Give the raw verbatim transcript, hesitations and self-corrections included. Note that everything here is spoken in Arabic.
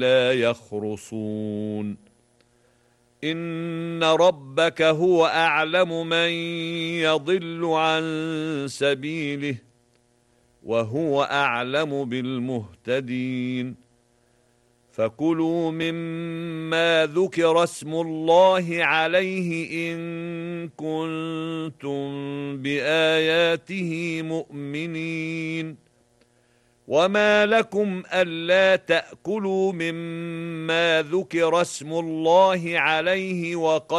لا يخرصون إن ربك هو أعلم من يضل عن سبيله وهو أعلم بالمهتدين فكلوا مما ذكر اسم الله عليه إن كنتم بآياته مؤمنين وما لكم ألا تأكلوا مما ذكر اسم الله عليه وقد